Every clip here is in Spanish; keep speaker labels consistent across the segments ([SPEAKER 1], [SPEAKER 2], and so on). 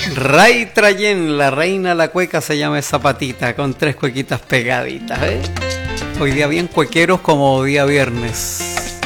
[SPEAKER 1] Ray Trayen, la reina la cueca se llama esa patita, con 3 cuequitas pegaditas, ¿eh? Hoy día bien cuequeros como día viernes.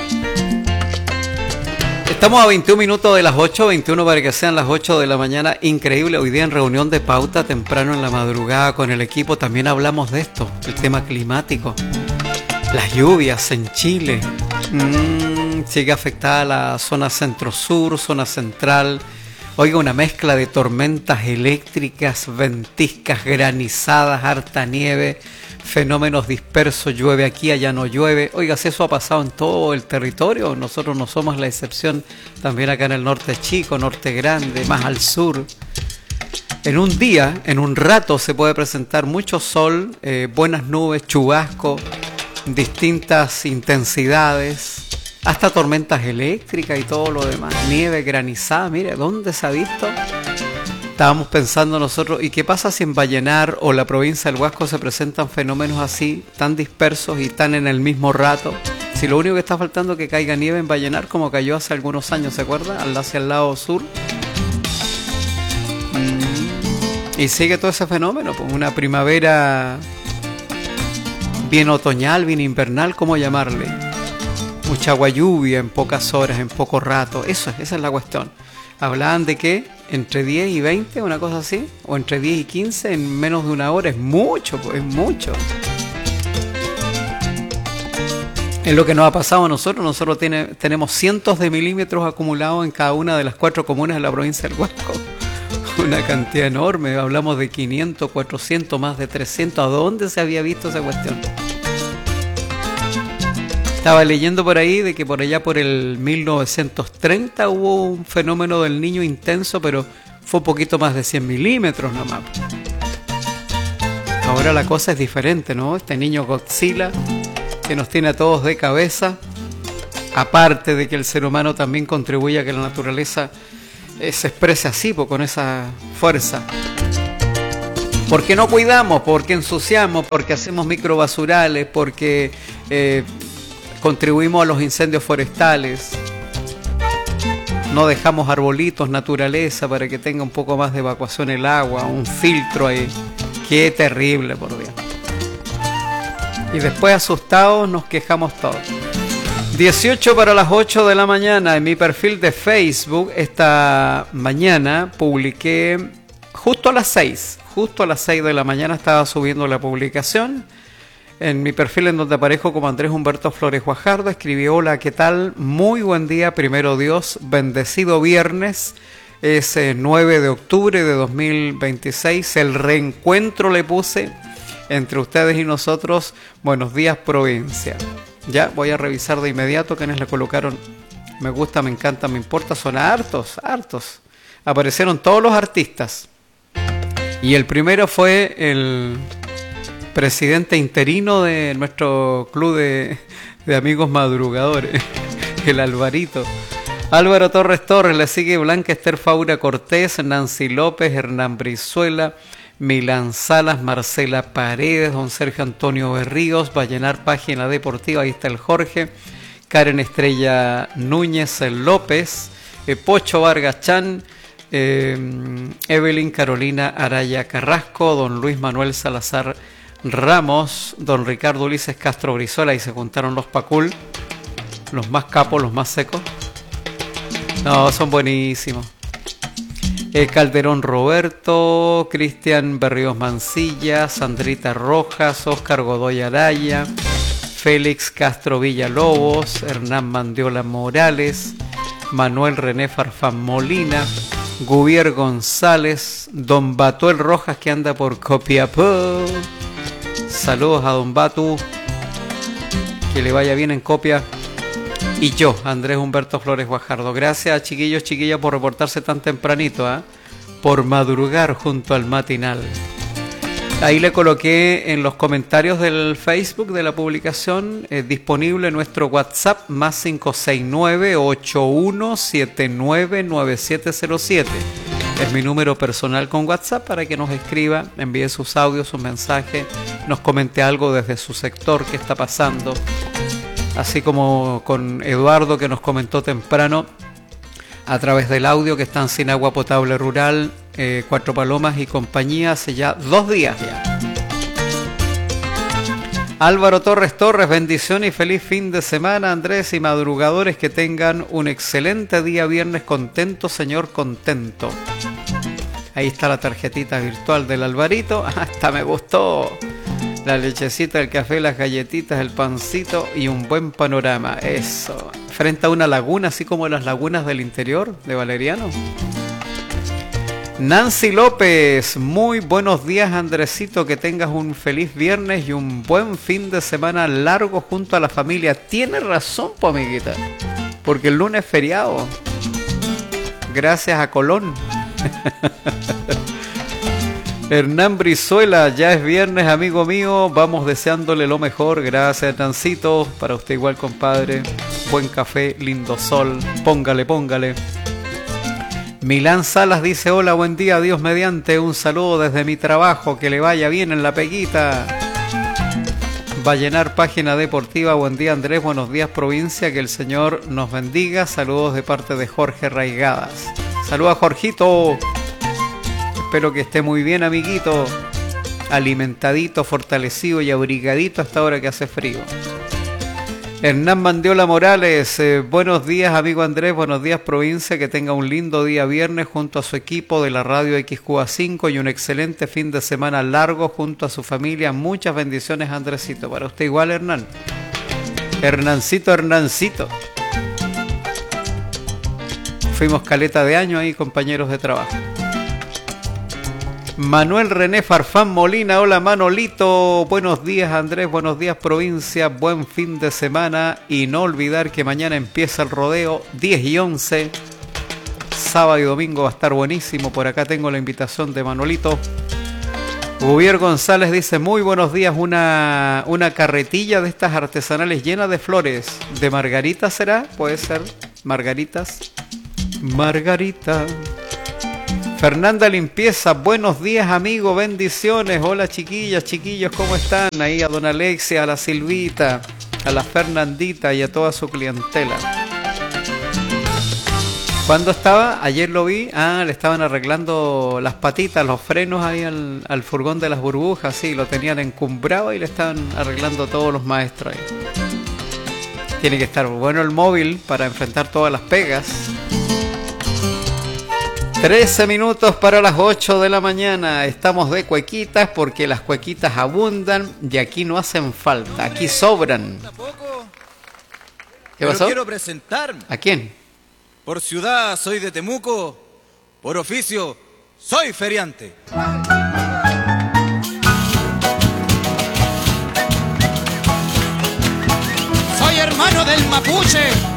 [SPEAKER 1] Estamos a 21 minutos de las 8, 21 para que sean las 8 de la mañana. Increíble, hoy día en reunión de pauta temprano en la madrugada con el equipo también hablamos de esto, el tema climático. Las lluvias en Chile. Sigue afectada la zona centro-sur, zona central. Oiga, una mezcla de tormentas eléctricas, ventiscas, granizadas, harta nieve, fenómenos dispersos, llueve aquí, allá no llueve. Oiga, si eso ha pasado en todo el territorio, nosotros no somos la excepción, también acá en el norte chico, norte grande, más al sur. En un día, en un rato se puede presentar mucho sol, buenas nubes, chubasco, distintas intensidades, hasta tormentas eléctricas y todo lo demás, nieve, granizada. Mire, ¿dónde se ha visto? Estábamos pensando nosotros, ¿y qué pasa si en Vallenar o la provincia del Huasco se presentan fenómenos así, tan dispersos y tan en el mismo rato? Si lo único que está faltando es que caiga nieve en Vallenar, como cayó hace algunos años, ¿se acuerda? Hacia el lado sur. Y sigue todo ese fenómeno, pues una primavera bien otoñal, bien invernal, ¿cómo llamarle? Mucha agua lluvia en pocas horas, en poco rato. Esa es la cuestión. Hablaban de que entre 10 y 20, una cosa así, o entre 10 y 15 en menos de una hora. Es mucho, pues, es mucho. Es lo que nos ha pasado a nosotros. Nosotros tenemos cientos de milímetros acumulados en cada una de las 4 comunas de la provincia del Huasco. Una cantidad enorme. Hablamos de 500, 400, más de 300. ¿A dónde se había visto esa cuestión? Estaba leyendo por ahí de que por allá por el 1930 hubo un fenómeno del Niño intenso, pero fue un poquito más de 100 milímetros nomás. Ahora la cosa es diferente, ¿no? Este niño Godzilla que nos tiene a todos de cabeza, aparte de que el ser humano también contribuye a que la naturaleza se exprese así, con esa fuerza. ¿Por qué no cuidamos? ¿Por qué ensuciamos? ¿Por qué hacemos microbasurales? ¿Por qué contribuimos a los incendios forestales? No dejamos arbolitos, naturaleza, para que tenga un poco más de evacuación el agua, un filtro ahí. Qué terrible, por Dios. Y después asustados nos quejamos todos. 18 para las 8 de la mañana. En mi perfil de Facebook esta mañana publiqué justo a las 6 de la mañana estaba subiendo la publicación. En mi perfil, en donde aparezco como Andrés Humberto Flores Guajardo, escribí: hola, ¿qué tal? Muy buen día, primero Dios, bendecido viernes. Es 9 de octubre de 2026. El reencuentro le puse entre ustedes y nosotros. Buenos días, provincia. Ya voy a revisar de inmediato quienes le colocaron me gusta, me encanta, me importa. Son hartos. Aparecieron todos los artistas. Y el primero fue el presidente interino de nuestro club de amigos madrugadores, el Alvarito. Álvaro Torres, le sigue Blanca Esther Faura Cortés, Nancy López, Hernán Brizuela, Milán Salas, Marcela Paredes, don Sergio Antonio Berríos, Vallenar Página Deportiva, ahí está el Jorge, Karen Estrella Núñez, el López, Pocho Vargas Chan, Evelyn Carolina Araya Carrasco, don Luis Manuel Salazar Ramos, don Ricardo Ulises Castro Brizuela, y se juntaron los Pacul, los más capos, los más secos. No, son buenísimos. Calderón Roberto, Cristian Berríos Mancilla, Sandrita Rojas, Óscar Godoy Araya, Félix Castro Villalobos, Hernán Mandiola Morales, Manuel René Farfán Molina, Gubier González, don Batuel Rojas, que anda por Copiapó. Saludos a don Batu, que le vaya bien en Copia. Y yo, Andrés Humberto Flores Guajardo. Gracias, chiquillos, chiquillas, por reportarse tan tempranito, por madrugar junto al matinal. Ahí le coloqué en los comentarios del Facebook de la publicación disponible nuestro WhatsApp más 569-8179-9707. Es mi número personal con WhatsApp para que nos escriba, envíe sus audios, sus mensajes, nos comente algo desde su sector, qué está pasando. Así como con Eduardo, que nos comentó temprano a través del audio que están sin agua potable rural Cuatro Palomas y compañía hace ya 2 días ya. Álvaro Torres, bendición y feliz fin de semana, Andrés, y madrugadores, que tengan un excelente día viernes. Contento, señor, contento. Ahí está la tarjetita virtual del Alvarito. Hasta me gustó. La lechecita, el café, las galletitas, el pancito y un buen panorama. Eso. Frente a una laguna, así como las lagunas del interior de Valeriano. Nancy López, muy buenos días, Andresito, que tengas un feliz viernes y un buen fin de semana largo junto a la familia. Tiene razón, pues, amiguita, porque el lunes es feriado. Gracias a Colón. Hernán Brizuela, ya es viernes, amigo mío, vamos deseándole lo mejor. Gracias, Nancito, para usted igual, compadre. Buen café, lindo sol, póngale, póngale. Milán Salas dice: hola, buen día, Dios mediante, un saludo desde mi trabajo, que le vaya bien en la peguita. Vallenar, página deportiva, buen día, Andrés, buenos días, provincia, que el Señor nos bendiga. Saludos de parte de Jorge Raigadas. Saluda, Jorgito. Espero que esté muy bien, amiguito. Alimentadito, fortalecido y abrigadito hasta ahora que hace frío. Hernán Mandiola Morales, buenos días, amigo Andrés, buenos días, provincia, que tenga un lindo día viernes junto a su equipo de la radio XQA5 y un excelente fin de semana largo junto a su familia. Muchas bendiciones, Andresito. Para usted igual, Hernán. Hernancito. Fuimos caleta de año ahí, compañeros de trabajo. Manuel René Farfán Molina, hola Manolito, buenos días Andrés, buenos días provincia, buen fin de semana y no olvidar que mañana empieza el rodeo 10 y 11, sábado y domingo va a estar buenísimo. Por acá tengo la invitación de Manolito. Gubier González dice: muy buenos días, una carretilla de estas artesanales llena de flores, ¿de margarita será? Puede ser, margaritas. Margarita. Fernanda Limpieza, buenos días, amigo, bendiciones. Hola, chiquillas, chiquillos, ¿cómo están? Ahí a don Alexia, a la Silvita, a la Fernandita y a toda su clientela. ¿Cuándo estaba? Ayer lo vi. Le estaban arreglando las patitas, los frenos ahí al furgón de las burbujas. Sí, lo tenían encumbrado y le estaban arreglando todos los maestros ahí. Tiene que estar bueno el móvil para enfrentar todas las pegas. 13 minutos para las 8 de la mañana. Estamos de cuequitas porque las cuequitas abundan y aquí no hacen falta, aquí sobran. ¿Qué pasó?
[SPEAKER 2] Pero quiero presentarme.
[SPEAKER 1] ¿A quién?
[SPEAKER 2] Por ciudad soy de Temuco, por oficio soy feriante. Soy hermano del mapuche.